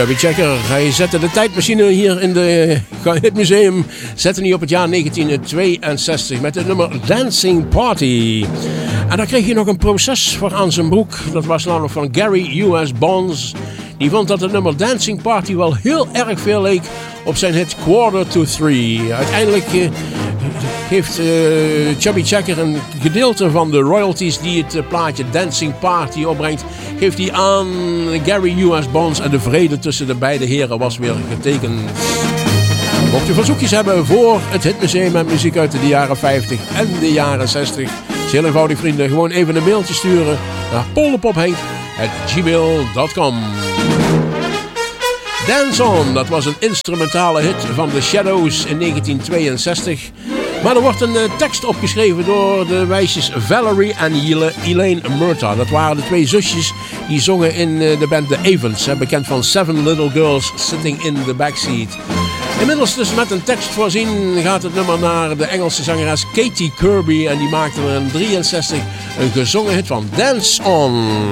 Chubby Checker, hij zette de tijdmachine hier in het museum. Zette hij op het jaar 1962 met het nummer Dancing Party. En daar kreeg hij nog een proces voor aan zijn broek. Dat was namelijk van Gary U.S. Bonds. Die vond dat het nummer Dancing Party wel heel erg veel leek op zijn hit Quarter to Three. Uiteindelijk heeft Chubby Checker een gedeelte van de royalties die het plaatje Dancing Party opbrengt, geeft hij aan Gary U.S. Bonds en de vrede tussen de beide heren was weer getekend. Mocht u verzoekjes hebben voor het Hitmuseum met muziek uit de jaren 50 en de jaren 60, is heel eenvoudig vrienden, gewoon even een mailtje sturen naar polderpophenk@gmail.com. Dance On, dat was een instrumentale hit van The Shadows in 1962. Maar er wordt een tekst opgeschreven door de meisjes Valerie en Elaine Murtagh. Dat waren de twee zusjes die zongen in de band The Avens. Bekend van Seven Little Girls Sitting in the Backseat. Inmiddels dus met een tekst voorzien gaat het nummer naar de Engelse zangeres Katie Kirby. En die maakte er in 1963 een gezongen hit van Dance On.